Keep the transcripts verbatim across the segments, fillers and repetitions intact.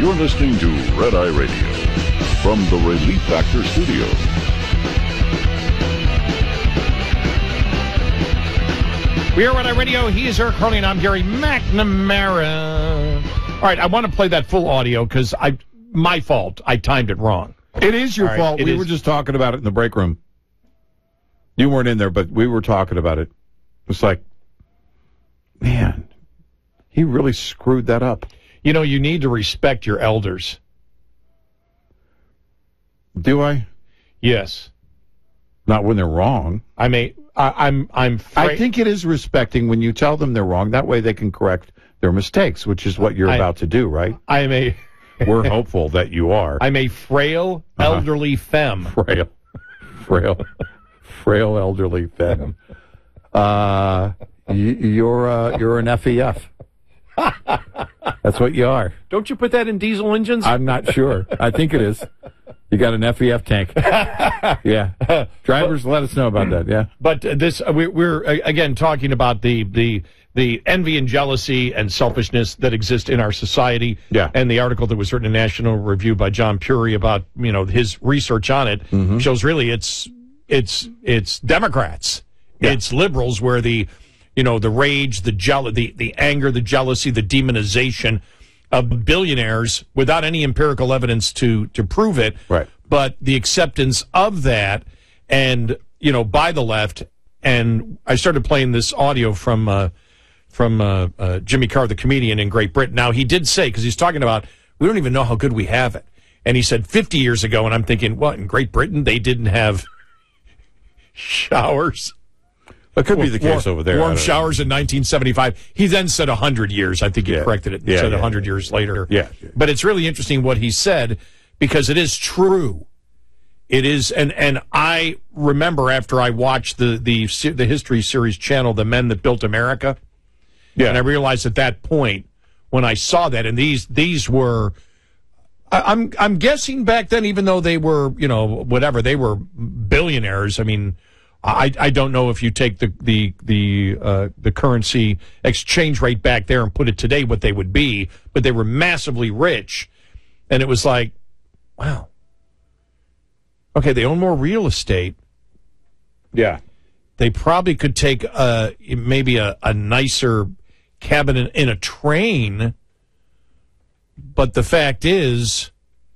You're listening to Red Eye Radio from the Relief Factor Studio. We are Red Eye Radio. He is Eric Harley, and I'm Gary McNamara. All right, I want to play that full audio because I, my fault. I timed it wrong. It is your All right, fault. We is. were just talking about it in the break room. You weren't in there, but we were talking about it. It's like, man, he really screwed that up. You know, you need to respect your elders. Do I? Yes. Not when they're wrong. I may. I, I'm. I'm. Fra- I think it is respecting when you tell them they're wrong. That way they can correct their mistakes, which is what you're I, about to do, right? I'm a. We're hopeful that you are. I'm a frail, Uh-huh. elderly femme. Frail, frail, frail, elderly femme. Uh, you, you're uh, you're an F E F. That's what you are. Don't you put that in diesel engines? I'm not sure. I think it is. You got an F E F tank. Yeah. Drivers, let us know about that. Yeah. But uh, this, uh, we, we're uh, again talking about the the the envy and jealousy and selfishness that exist in our society. Yeah. And the article that was written in National Review by John Puri about you know his research on it Mm-hmm. shows really it's it's it's Democrats, Yeah. it's liberals where the you know the rage, the jeal- the the anger, the jealousy, the demonization of billionaires without any empirical evidence to to prove it. Right. But the acceptance of that, and you know, by the left, and I started playing this audio from uh, from uh, uh, Jimmy Carr, the comedian in Great Britain. Now he did say, because he's talking about we don't even know how good we have it, and he said fifty years ago, and I'm thinking, what, in Great Britain they didn't have showers? That could be the case Warm, over there. Warm showers in nineteen seventy-five. He then said one hundred years. I think he Yeah. corrected it and Yeah, said yeah, one hundred yeah. years later. Yeah. But it's really interesting what he said because it is true. It is, and, and I remember after I watched the, the the History Series channel, The Men That Built America, Yeah. and I realized at that point when I saw that, and these these were, I, I'm I'm guessing back then, even though they were, you know, whatever, they were billionaires. I mean, I I don't know if you take the the the uh, the currency exchange rate back there and put it today, what they would be, but they were massively rich, and it was like, wow. Okay, they own more real estate. Yeah. They probably could take uh, maybe a, a nicer cabin in, in a train. But the fact is,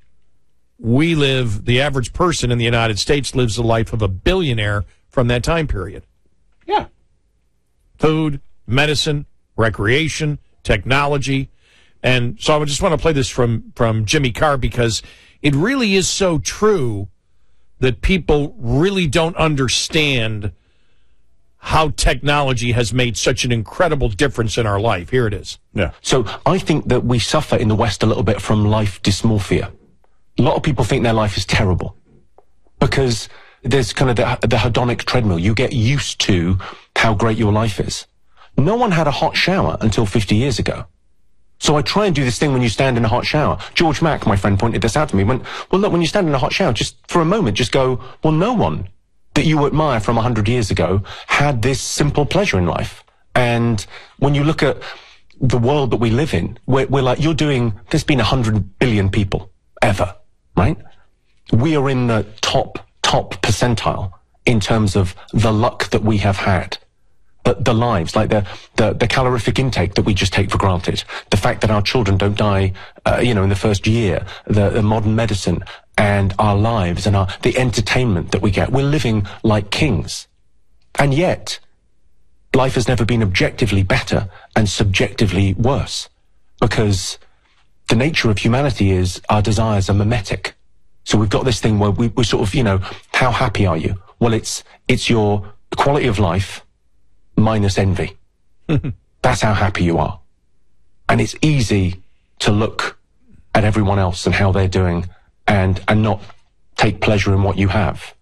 we live, the average person in the United States lives the life of a billionaire from that time period. Yeah. Food, medicine, recreation, technology. And so I just want to play this from, from Jimmy Carr because it really is so true that people really don't understand how technology has made such an incredible difference in our life. Here it is. Yeah. So I think that we suffer in the West a little bit from life dysmorphia. A lot of people think their life is terrible because there's kind of the, the hedonic treadmill. You get used to how great your life is. No one had a hot shower until fifty years ago. So I try and do this thing when you stand in a hot shower. George Mack, my friend, pointed this out to me. Went, well, look, when you stand in a hot shower, just for a moment, just go, well, no one that you admire from one hundred years ago had this simple pleasure in life. And when you look at the world that we live in, we're, we're like, you're doing, there's been one hundred billion people ever, right? We are in the top, top percentile in terms of the luck that we have had. The, the lives, like the, the, the calorific intake that we just take for granted, the fact that our children don't die, uh, you know, in the first year, the, the modern medicine and our lives and our, the entertainment that we get. We're living like kings. And yet, life has never been objectively better and subjectively worse because the nature of humanity is our desires are mimetic. So we've got this thing where we, we sort of, you know, how happy are you? Well, it's, it's your quality of life minus envy. That's how happy you are. And it's easy to look at everyone else and how they're doing and, and not take pleasure in what you have.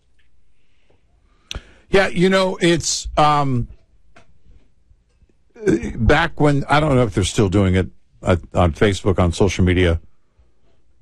Yeah, you know, it's um, back when, I don't know if they're still doing it uh, on Facebook, on social media,